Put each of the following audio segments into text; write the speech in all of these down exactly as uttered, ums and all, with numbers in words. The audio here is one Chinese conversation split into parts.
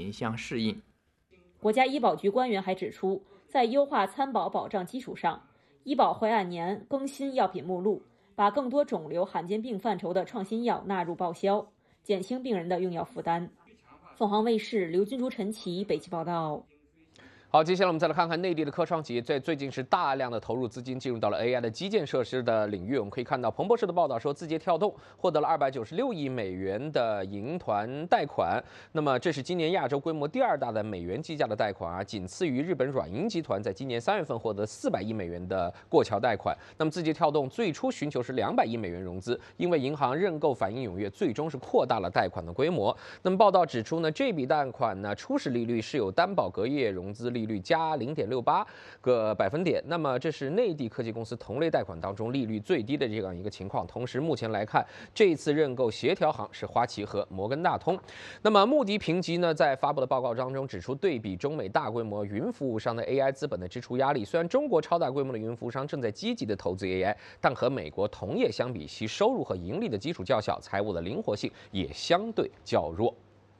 品相适应。 国家医保局官员还指出，在优化参保保障基础上，医保会按年更新药品目录，把更多肿瘤罕见病范畴的创新药纳入报销，减轻病人的用药负担。凤凰卫视刘君竹、陈琦北京报道。 好，接下来我们再来看看内地的科创企业在最近是大量的投入资金进入到了 A I 的基建设施的领域。我们可以看到，彭博社的报道说，字节跳动获得了二百九十六亿美元的银团贷款，那么这是今年亚洲规模第二大的美元计价的贷款啊，仅次于日本软银集团在今年三月份获得四百亿美元的过桥贷款。那么字节跳动最初寻求是两百亿美元融资，因为银行认购反应踊跃，最终是扩大了贷款的规模。那么报道指出呢，这笔贷款呢，初始利率是有担保隔夜融资利率加零点六八个百分点，那么这是内地科技公司同类贷款当中利率最低的这样一个情况。同时，目前来看，这一次认购协调行是花旗和摩根大通。那么穆迪评级呢，在发布的报告当中指出，对比中美大规模云服务商的 A I 资本的支出压力，虽然中国超大规模的云服务商正在积极的投资 A I， 但和美国同业相比，其收入和盈利的基础较小，财务的灵活性也相对较弱。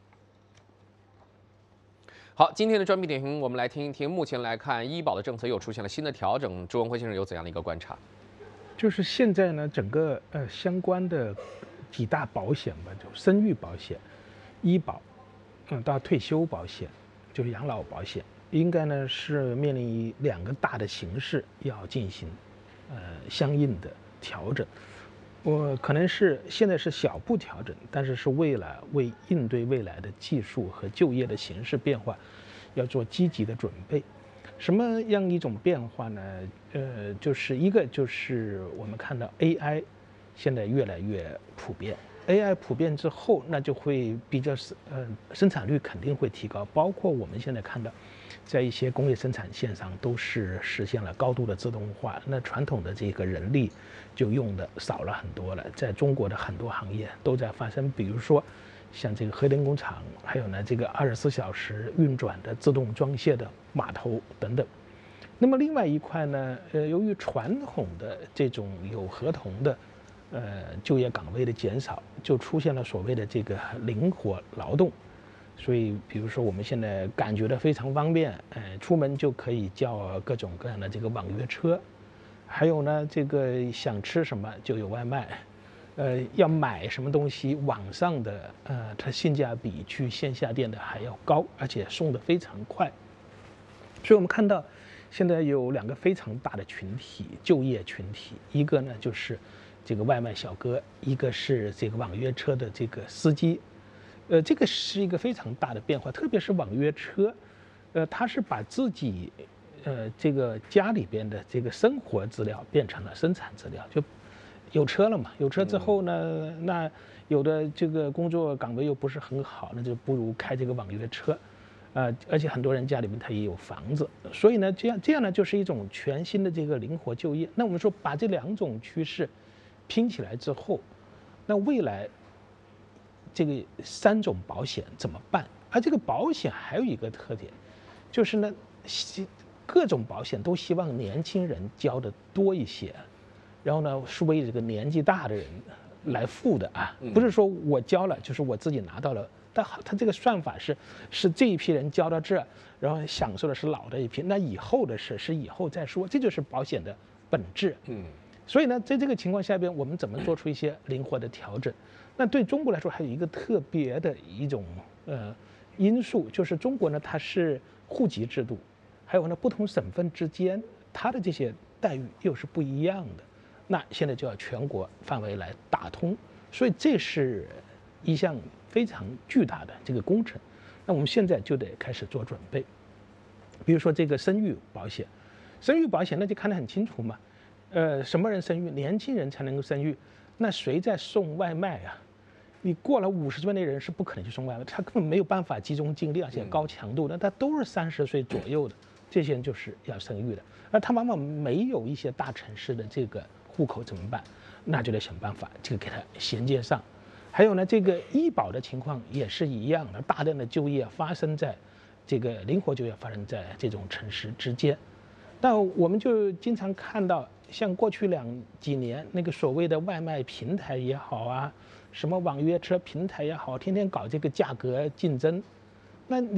好，今天的专题点评，我们来听一听。目前来看，医保的政策又出现了新的调整，朱文辉先生有怎样的一个观察？ 就是现在呢，整个呃相关的几大保险吧，就生育保险、医保，嗯，到退休保险，就是养老保险，应该呢是面临于两个大的形势要进行呃相应的调整。我可能是现在是小步调整，但是是为了为应对未来的技术和就业的形势变化，要做积极的准备。什么样一种变化呢？呃，就是一个就是我们看到 A I 现在越来越普遍 ，A I 普遍之后，那就会比较呃生产率肯定会提高，包括我们现在看到，在一些工业生产线上都是实现了高度的自动化，那传统的这个人力就用的少了很多了。在中国的很多行业都在发生，比如说像这个核电工厂，还有呢这个二十四小时运转的自动装卸的码头等等。那么另外一块呢，呃，由于传统的这种有合同的呃就业岗位的减少，就出现了所谓的这个灵活劳动。所以，比如说我们现在感觉到非常方便，呃，出门就可以叫各种各样的这个网约车，还有呢，这个想吃什么就有外卖，呃，要买什么东西，网上的呃，它性价比去线下店的还要高，而且送的非常快。所以我们看到，现在有两个非常大的群体就业群体，一个呢就是这个外卖小哥，一个是这个网约车的这个司机。呃，这个是一个非常大的变化，特别是网约车，呃，他是把自己，呃，这个家里边的这个生活资料变成了生产资料，就有车了嘛，有车之后呢，那有的这个工作岗位又不是很好，那就不如开这个网约车，呃，而且很多人家里面他也有房子，所以呢，这样这样呢，就是一种全新的这个灵活就业。那我们说把这两种趋势拼起来之后，那未来这个三种保险怎么办？而这个保险还有一个特点，就是呢，各种保险都希望年轻人交的多一些，然后呢，是为这个年纪大的人来付的啊，不是说我交了就是我自己拿到了。但他这个算法是，是这一批人交到这，然后享受的是老的一批，那以后的事是以后再说，这就是保险的本质。嗯，所以呢，在这个情况下边，我们怎么做出一些灵活的调整？那对中国来说，还有一个特别的一种呃因素，就是中国呢，它是户籍制度，还有呢不同省份之间它的这些待遇又是不一样的。那现在就要全国范围来打通，所以这是一项非常巨大的这个工程。那我们现在就得开始做准备，比如说这个生育保险，生育保险那就看得很清楚嘛，呃，什么人生育，年轻人才能够生育，那谁在送外卖啊？你过了五十岁那人是不可能去送外卖，他根本没有办法集中精力，而且高强度的，他都是三十岁左右的，这些人就是要生育的，而他往往没有一些大城市的这个户口怎么办？那就得想办法这个给他衔接上。还有呢，这个医保的情况也是一样的，大量的就业发生在这个灵活就业发生在这种城市之间。那我们就经常看到，像过去两几年那个所谓的外卖平台也好啊，什么网约车平台也好，天天搞这个价格竞争，那你。